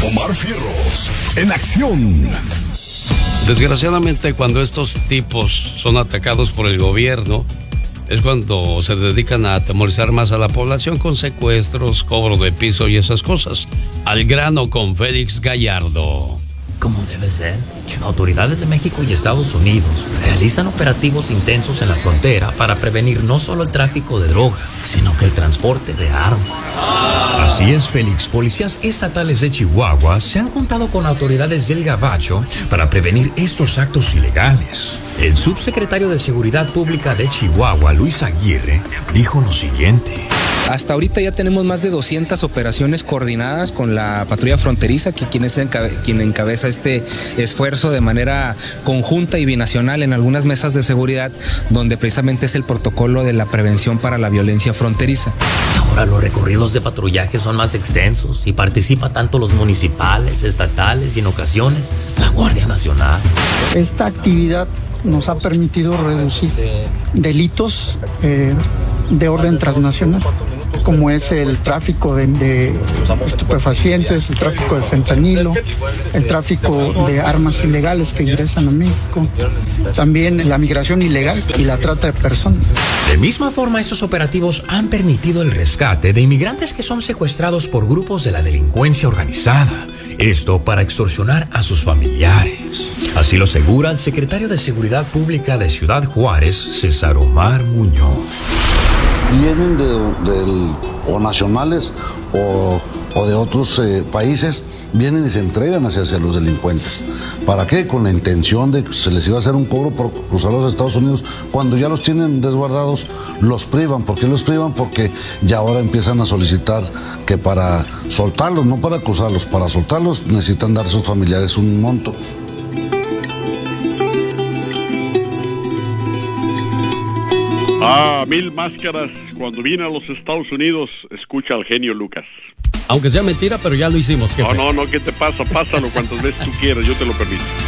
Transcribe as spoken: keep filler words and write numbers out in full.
Omar Fierros, en acción. Desgraciadamente, cuando estos tipos son atacados por el gobierno, es cuando se dedican a atemorizar más a la población con secuestros, cobro de piso y esas cosas. Al grano con Félix Gallardo. Como debe ser, autoridades de México y Estados Unidos realizan operativos intensos en la frontera para prevenir no solo el tráfico de droga, sino que el transporte de armas. Así es, Félix. Policías estatales de Chihuahua se han juntado con autoridades del Gabacho para prevenir estos actos ilegales. El subsecretario de Seguridad Pública de Chihuahua, Luis Aguirre, dijo lo siguiente. Hasta ahorita ya tenemos más de doscientas operaciones coordinadas con la patrulla fronteriza, que quien, es encabe- quien encabeza este esfuerzo de manera conjunta y binacional en algunas mesas de seguridad, donde precisamente es el protocolo de la prevención para la violencia fronteriza. Ahora los recorridos de patrullaje son más extensos y participa tanto los municipales, estatales y en ocasiones la Guardia Nacional. Esta actividad nos ha permitido reducir delitos eh, de orden transnacional, como es el tráfico de, de estupefacientes, el tráfico de fentanilo, el tráfico de armas ilegales que ingresan a México, también la migración ilegal y la trata de personas. De misma forma, estos operativos han permitido el rescate de inmigrantes que son secuestrados por grupos de la delincuencia organizada. Esto para extorsionar a sus familiares. Así lo asegura el secretario de Seguridad Pública de Ciudad Juárez, César Omar Muñoz. Vienen de, de o nacionales o, o de otros eh, países, vienen y se entregan hacia, hacia los delincuentes. ¿Para qué? Con la intención de que se les iba a hacer un cobro por cruzar los Estados Unidos. Cuando ya los tienen desguardados, los privan. ¿Por qué los privan? Porque ya ahora empiezan a solicitar que para soltarlos, no para cruzarlos, para soltarlos necesitan dar a sus familiares un monto. Ah, mil máscaras. Cuando viene a los Estados Unidos, escucha al genio Lucas. Aunque sea mentira, pero ya lo hicimos, jefe. No, no, no, ¿qué te pasa? Pásalo cuantas veces tú quieras, yo te lo permito.